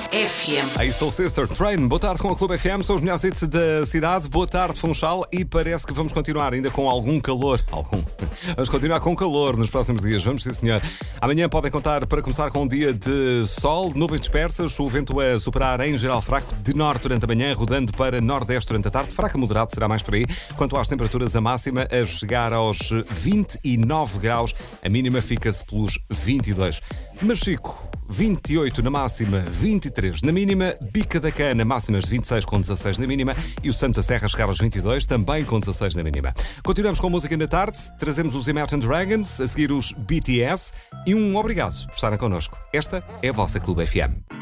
FM. Aí sou Sister Train. Boa tarde com a Clube FM. São os melhores hits da cidade. Boa tarde, Funchal. E parece que vamos continuar ainda com algum calor. Vamos continuar com calor nos próximos dias. Vamos, sim, senhor. Amanhã podem contar para começar com um dia de sol, nuvens dispersas, o vento a superar em geral fraco de norte durante a manhã, rodando para nordeste durante a tarde. Fraco a moderado será mais por aí. Quanto às temperaturas, a máxima a chegar aos 29 graus. A mínima fica-se pelos 22. Mas Chico, 28 na máxima, 23 na mínima. Bica da Cana, máximas de 26 com 16 na mínima. E o Santa Serra chegar aos 22, também com 16 na mínima. Continuamos com música na tarde. Trazemos os Imagine Dragons, a seguir os BTS. E um obrigado por estarem connosco. Esta é a vossa Clube FM.